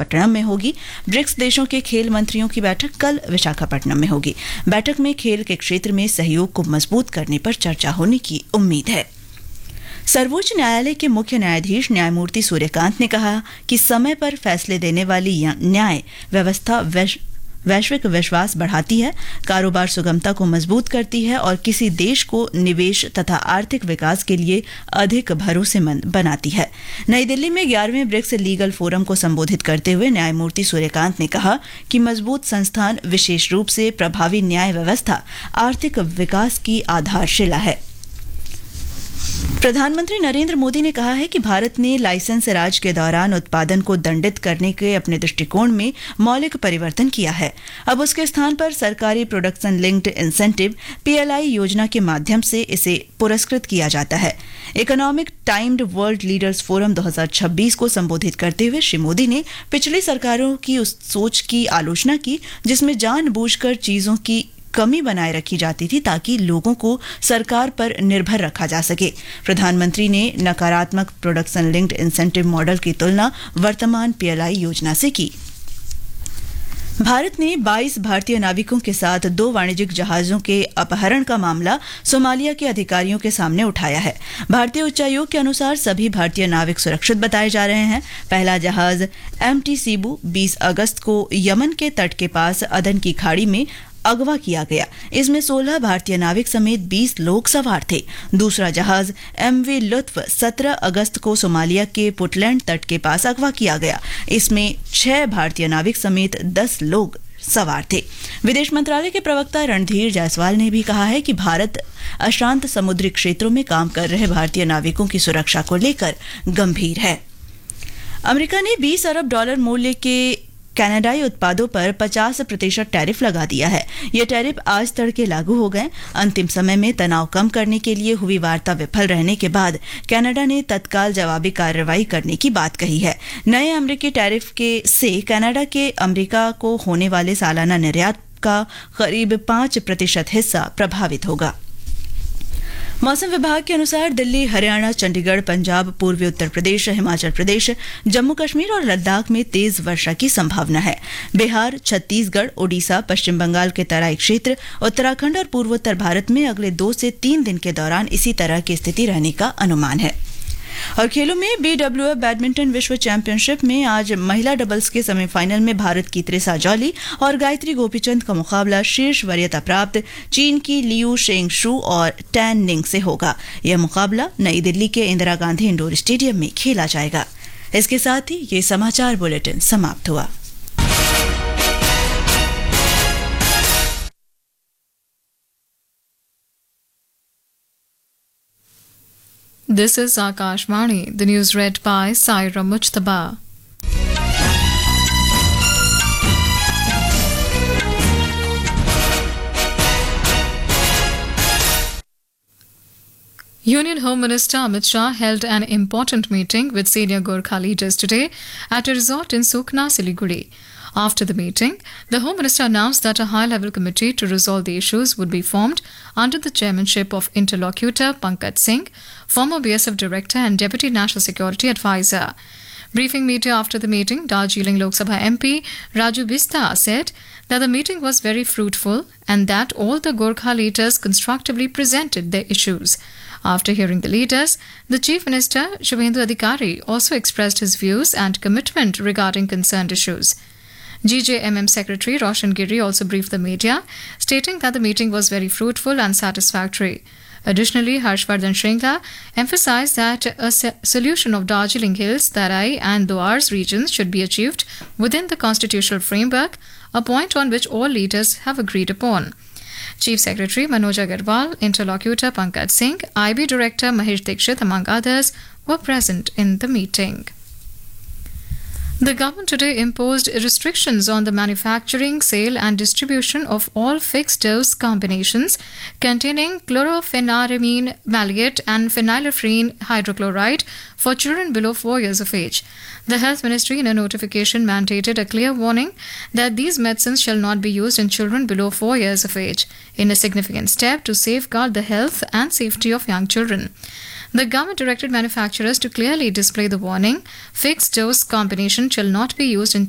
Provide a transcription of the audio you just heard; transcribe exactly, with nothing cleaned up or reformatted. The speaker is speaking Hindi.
विशाखापट्टनम में होगी। ब्रिक्स देशों के खेल मंत्रियों की बैठक कल विशाखापट्टनम में होगी। बैठक में खेल के क्षेत्र में सहयोग को मजबूत करने पर चर्चा होने की उम्मीद है। सर्वोच्च न्यायालय के मुख्य न्यायाधीश न्यायमूर्ति सूर्यकांत ने कहा कि समय पर फैसले देने वाली न्याय व्यवस्था वैश्विक विश्वास बढ़ाती है, कारोबार सुगमता को मजबूत करती है और किसी देश को निवेश तथा आर्थिक विकास के लिए अधिक भरोसेमंद बनाती है। नई दिल्ली में ग्यारहवें ब्रिक्स लीगल फोरम को संबोधित करते हुए न्यायमूर्ति सूर्यकांत ने कहा कि मजबूत संस्थान, विशेष रूप से प्रभावी न्याय व्यवस्था, आर्थिक विकास की आधारशिला है। प्रधानमंत्री नरेंद्र मोदी ने कहा है कि भारत ने लाइसेंस राज के दौरान उत्पादन को दंडित करने के अपने दृष्टिकोण में मौलिक परिवर्तन किया है। अब उसके स्थान पर सरकारी प्रोडक्शन लिंक्ड इंसेंटिव पीएलआई योजना के माध्यम से इसे पुरस्कृत किया जाता है। Economic timed world leaders forum दो हज़ार छब्बीस को संबोधित करते हुए श्री मोदी ने पिछली सरकारों की उस सोच की आलोचना की जिसमें जानबूझकर चीजों की कमी बनाए रखी जाती थी ताकि लोगों को सरकार पर निर्भर रखा जा सके। प्रधानमंत्री ने नकारात्मक प्रोडक्शन लिंक्ड इंसेंटिव मॉडल की तुलना वर्तमान पीएलआई योजना से की। भारत ने बाईस भारतीय नाविकों के साथ दो वाणिज्यिक जहाजों के अपहरण का मामला सोमालिया के अधिकारियों के सामने उठाया है। भारतीय उच्चायोग के अनुसार सभी भारतीय नाविक सुरक्षित बताए जा रहे हैं। पहला जहाज एमटी सीबू बीस अगस्त को यमन के तट के पास अदन की खाड़ी में अगवा किया गया। इसमें सोलह भारतीय नाविक समेत बीस लोग सवार थे। दूसरा जहाज एमवी लुत्फ सत्रह अगस्त को सोमालिया के पुंटलैंड तट के पास अगवा किया गया। इसमें छह भारतीय नाविक समेत दस लोग सवार थे। विदेश मंत्रालय के प्रवक्ता रणधीर जायसवाल ने भी कहा है कि भारत अशांत समुद्री क्षेत्रों में काम कर रहे भारतीय नाविकों की सुरक्षा को लेकर गंभीर है। अमेरिका ने बीस अरब डॉलर मूल्य के कनाडाई उत्पादों पर पचास प्रतिशत टैरिफ लगा दिया है। ये टैरिफ आज तड़के लागू हो गए। अंतिम समय में तनाव कम करने के लिए हुई वार्ता विफल रहने के बाद कनाडा ने तत्काल जवाबी कार्रवाई करने की बात कही है। नए अमेरिकी टैरिफ के से कनाडा के अमेरिका को होने वाले सालाना निर्यात का करीब पाँच प्रतिशत हिस्सा प्रभावित होगा। मौसम विभाग के अनुसार दिल्ली, हरियाणा, चंडीगढ़, पंजाब, पूर्वी उत्तर प्रदेश, हिमाचल प्रदेश, जम्मू कश्मीर और लद्दाख में तेज वर्षा की संभावना है। बिहार, छत्तीसगढ़, ओडिशा, पश्चिम बंगाल के तराई क्षेत्र, उत्तराखंड और पूर्वोत्तर भारत में अगले दो से तीन दिन के दौरान इसी तरह की स्थिति रहने का अनुमान है। और खेलों में बीडब्ल्यूएफ बैडमिंटन विश्व चैंपियनशिप में आज महिला डबल्स के सेमीफाइनल में भारत की त्रिसा जॉली और गायत्री गोपीचंद का मुकाबला शीर्ष वरीयता प्राप्त चीन की लियू शेंगशु और टैन निंग से होगा। यह मुकाबला नई दिल्ली के इंदिरा गांधी इंडोर स्टेडियम में खेला जाएगा। इसके साथ ही ये समाचार बुलेटिन समाप्त हुआ। This is Akashvani, the news read by Saira Mujtaba. Union Home Minister Amit Shah held an important meeting with senior Gorkha leaders today at a resort in Sukna, Siliguri. After the meeting, the Home Minister announced that a high-level committee to resolve the issues would be formed under the chairmanship of interlocutor Pankaj Singh, former B S F Director and Deputy National Security Advisor. Briefing media after the meeting, Darjeeling Lok Sabha M P Raju Bista said that the meeting was very fruitful and that all the Gorkha leaders constructively presented their issues. After hearing the leaders, the Chief Minister Shubhendu Adhikari also expressed his views and commitment regarding concerned issues. G J M M Secretary Roshan Giri also briefed the media, stating that the meeting was very fruitful and satisfactory. Additionally, Harshvardhan Shringla emphasized that a solution of Darjeeling Hills, Tarai and Doars regions should be achieved within the constitutional framework, a point on which all leaders have agreed upon. Chief Secretary Manoj Agarwal, Interlocutor Pankaj Singh, I B Director Mahesh Dikshit, among others, were present in the meeting. The government today imposed restrictions on the manufacturing, sale and distribution of all fixed-dose combinations containing chlorpheniramine maleate and phenylephrine hydrochloride for children below four years of age. The Health Ministry in a notification mandated a clear warning that these medicines shall not be used in children below four years of age, in a significant step to safeguard the health and safety of young children. The government directed manufacturers to clearly display the warning, fixed dose combination shall not be used in